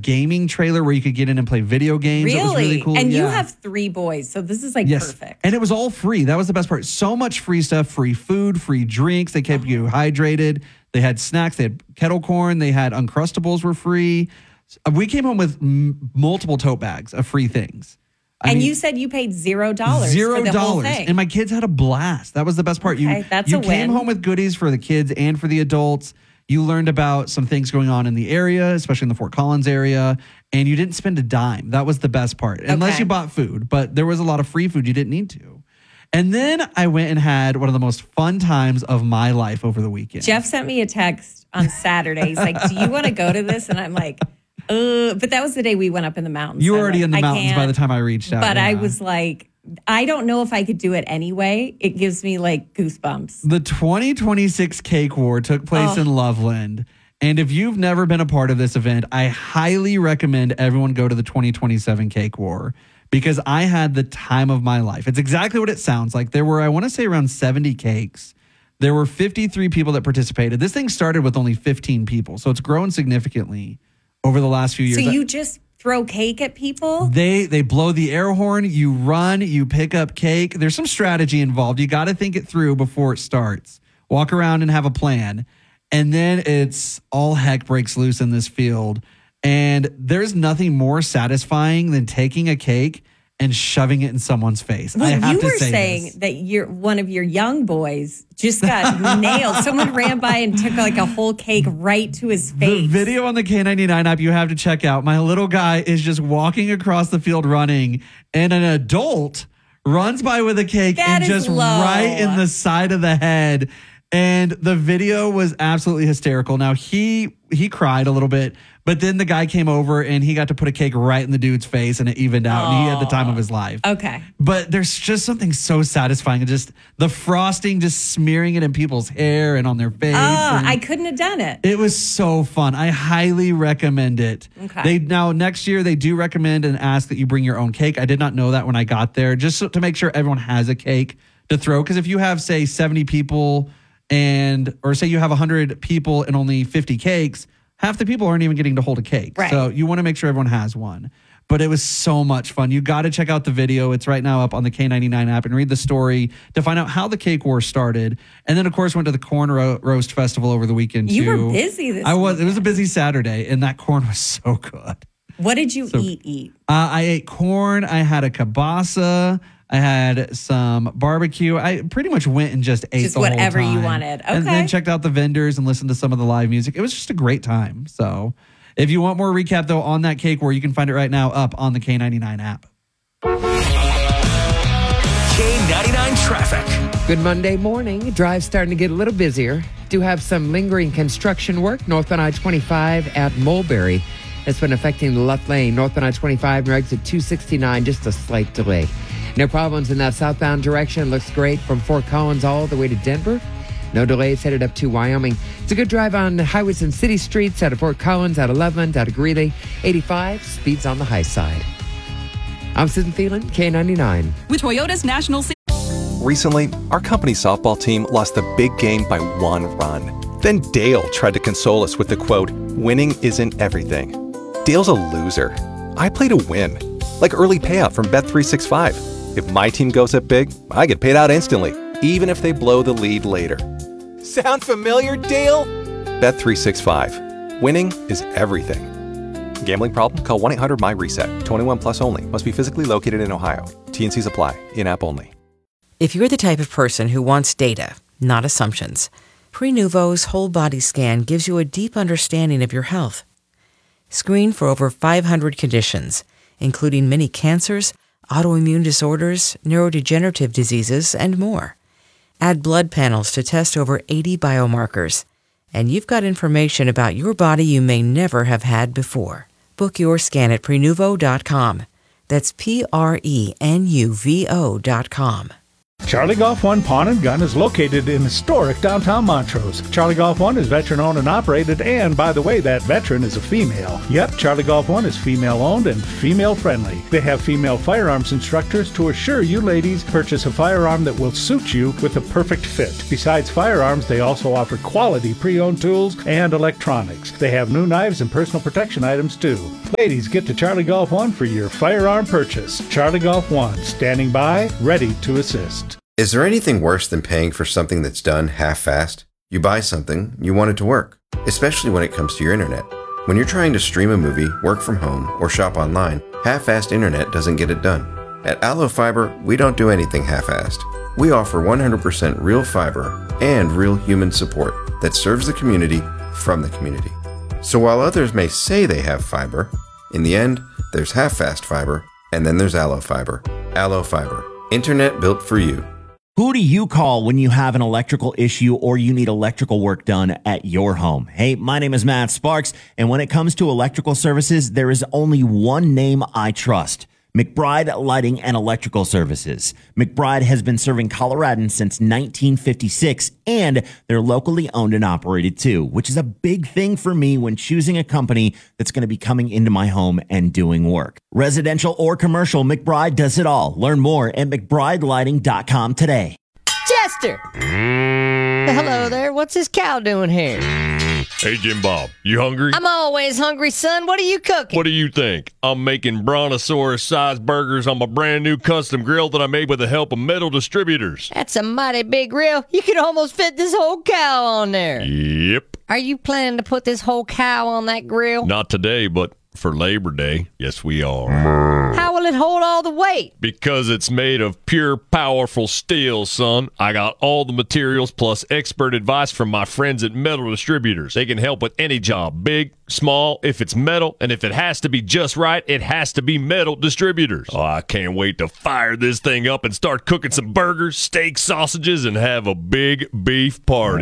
gaming trailer where you could get in and play video games. Really? It was really cool. And you have 3 boys, so this is perfect. And it was all free. That was the best part. So much free stuff, free food, free drinks. They kept you hydrated. They had snacks. They had kettle corn. They had Uncrustables were free. We came home with multiple tote bags of free things. I mean, you said you paid $0 $0 for the whole thing. And my kids had a blast. That was the best part. Okay, you came home with goodies for the kids and for the adults. You learned about some things going on in the area, especially in the Fort Collins area, and you didn't spend a dime. That was the best part, unless you bought food. But there was a lot of free food you didn't need to. And then I went and had one of the most fun times of my life over the weekend. Jeff sent me a text on Saturday. He's like, do you want to go to this? And I'm like, but that was the day we went up in the mountains. You were already in the mountains by the time I reached out. But I was like, I don't know if I could do it anyway. It gives me goosebumps. The 2026 Cake War took place in Loveland. And if you've never been a part of this event, I highly recommend everyone go to the 2027 Cake War because I had the time of my life. It's exactly what it sounds like. There were, I want to say, around 70 cakes. There were 53 people that participated. This thing started with only 15 people, so it's grown significantly over the last few years. So you just throw cake at people? They blow the air horn, you run, you pick up cake. There's some strategy involved. You got to think it through before it starts. Walk around and have a plan. And then it's all heck breaks loose in this field. And there's nothing more satisfying than taking a cake and shoving it in someone's face. Well, I have you to were say saying that one of your young boys just got nailed. Someone ran by and took a whole cake right to his face. The video on the K99 app you have to check out. My little guy is just walking across the field running, and an adult runs by with a cake That and is just low. right in the side of the head. And the video was absolutely hysterical. Now, he cried a little bit, but then the guy came over and he got to put a cake right in the dude's face and it evened out. And he had the time of his life. Okay. But there's just something so satisfying. And just the frosting, just smearing it in people's hair and on their face. I couldn't have done it. It was so fun. I highly recommend it. Okay. Now, next year, they do recommend and ask that you bring your own cake. I did not know that when I got there, just to make sure everyone has a cake to throw. Because if you have, say, 70 people or say you have 100 people and only 50 cakes, half the people aren't even getting to hold a cake. Right. So you want to make sure everyone has one. But it was so much fun. You got to check out the video. It's right now up on the K99 app and read the story to find out how the Cake War started. And then, of course, went to the Corn Roast Festival over the weekend, too. You were busy this weekend. It was a busy Saturday, and that corn was so good. What did you eat? I ate corn. I had a kielbasa. I had some barbecue. I pretty much went and just ate the whatever whole time. you wanted. Okay. And then checked out the vendors and listened to some of the live music. It was just a great time. So if you want more recap, though, on that Cake War, you can find it right now up on the K99 app. K99 traffic. Good Monday morning. Drive starting to get a little busier. Do have some lingering construction work northbound I-25 at Mulberry. That's been affecting the left lane. Northbound I-25 and exit 269, just a slight delay. No problems in that southbound direction. Looks great from Fort Collins all the way to Denver. No delays headed up to Wyoming. It's a good drive on highways and city streets out of Fort Collins, out of Loveland, out of Greeley. 85, speeds on the high side. I'm Susan Thielen, K99. With Toyota's National Recently, our company's softball team lost the big game by 1 run. Then Dale tried to console us with the quote, "Winning isn't everything." Dale's a loser. I play to win. Like early payout from Bet365. If my team goes up big, I get paid out instantly, even if they blow the lead later. Sound familiar, Dale? Bet365. Winning is everything. Gambling problem? Call 1-800-MY-RESET. 21 plus only. Must be physically located in Ohio. T&Cs apply. In-app only. If you're the type of person who wants data, not assumptions, Prenuvo's whole body scan gives you a deep understanding of your health. Screen for over 500 conditions, including many cancers, autoimmune disorders, neurodegenerative diseases, and more. Add blood panels to test over 80 biomarkers, and you've got information about your body you may never have had before. Book your scan at Prenuvo.com. That's Prenuvo.com. Charlie Golf One Pawn and Gun is located in historic downtown Montrose. Charlie Golf One is veteran-owned and operated, and by the way, that veteran is a female. Yep, Charlie Golf One is female-owned and female-friendly. They have female firearms instructors to assure you ladies purchase a firearm that will suit you with a perfect fit. Besides firearms, they also offer quality pre-owned tools and electronics. They have new knives and personal protection items too. Ladies, get to Charlie Golf One for your firearm purchase. Charlie Golf One, standing by, ready to assist. Is there anything worse than paying for something that's done half-assed? You buy something, you want it to work, especially when it comes to your internet. When you're trying to stream a movie, work from home, or shop online, half-assed internet doesn't get it done. At Allo Fiber, we don't do anything half-assed. We offer 100% real fiber and real human support that serves the community from the community. So while others may say they have fiber, in the end, there's half-fast fiber, and then there's Allo Fiber. Allo Fiber. Internet built for you. Who do you call when you have an electrical issue or you need electrical work done at your home? Hey, my name is Matt Sparks, and when it comes to electrical services, there is only one name I trust. McBride Lighting and Electrical Services. McBride has been serving Coloradans since 1956, and they're locally owned and operated too, which is a big thing for me when choosing a company that's going to be coming into my home and doing work. Residential or commercial, McBride does it all. Learn more at McBrideLighting.com today. Chester! Hello there. What's this cow doing here? Hey, Jim Bob, you hungry? I'm always hungry, son. What are you cooking? What do you think? I'm making brontosaurus-sized burgers on my brand new custom grill that I made with the help of Metal Distributors. That's a mighty big grill. You could almost fit this whole cow on there. Yep. Are you planning to put this whole cow on that grill? Not today, but for Labor Day, yes, we are. How will it hold all the weight? Because it's made of pure, powerful steel, son. I got all the materials plus expert advice from my friends at Metal Distributors. They can help with any job, big, small, if it's metal, and if it has to be just right, it has to be Metal Distributors. Oh, I can't wait to fire this thing up and start cooking some burgers, steak, sausages, and have a big beef party.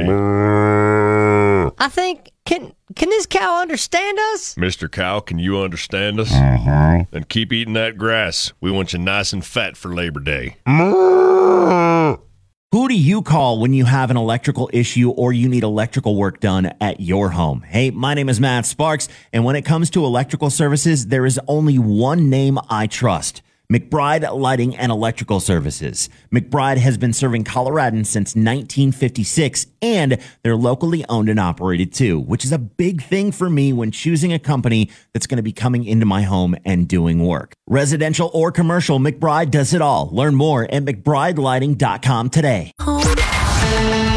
I think, can this cow understand us? Mr. Cow, can you understand us? Then keep eating that grass. We want you nice and fat for Labor Day. Who do you call when you have an electrical issue or you need electrical work done at your home? Hey, my name is Matt Sparks, and when it comes to electrical services, there is only one name I trust. McBride Lighting and Electrical Services. McBride has been serving Coloradans since 1956, and they're locally owned and operated too, which is a big thing for me when choosing a company that's going to be coming into my home and doing work. Residential or commercial, McBride does it all. Learn more at McBrideLighting.com today.